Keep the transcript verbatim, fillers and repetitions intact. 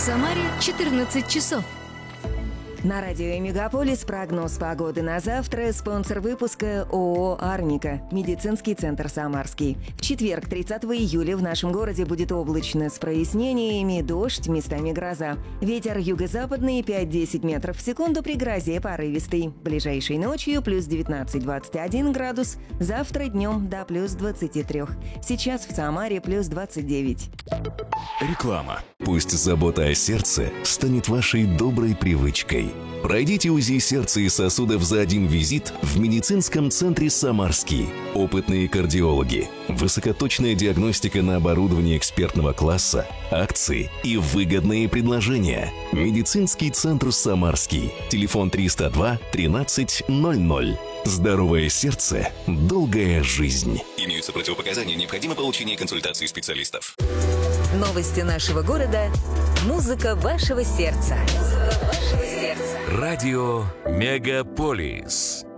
Самаре четырнадцать часов. На радио «Мегаполис» прогноз погоды на завтра. Спонсор выпуска ООО «Арника», медицинский центр «Самарский». В четверг, тридцатого июля, в нашем городе будет облачно с прояснениями, дождь, местами гроза. Ветер юго-западный пять-десять метров в секунду, при грозе порывистый. Ближайшей ночью плюс девятнадцать - двадцать один градус, завтра днем до плюс двадцати трёх. Сейчас в Самаре плюс двадцать девять. Реклама. Пусть забота о сердце станет вашей доброй привычкой. Пройдите УЗИ сердца и сосудов за один визит в медицинском центре «Самарский». Опытные кардиологи, высокоточная диагностика на оборудовании экспертного класса, акции и выгодные предложения. Медицинский центр «Самарский». Телефон триста два тринадцать ноль ноль. Здоровое сердце, долгая жизнь. Имеются противопоказания, необходимо получение консультации специалистов. Новости нашего города. Музыка вашего сердца. Радио «Мегаполис».